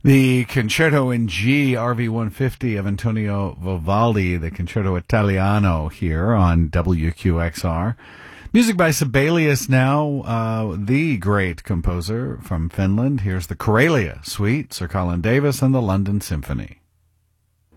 The Concerto in G, RV 150 of Antonio Vivaldi, the Concerto Italiano here on WQXR. Music by Sibelius now, the great composer from Finland. Here's the Karelia Suite, Sir Colin Davis and the London Symphony.